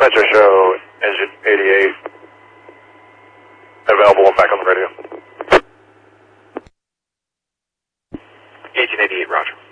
Metro show engine 88 available and back on the radio. 1888, roger.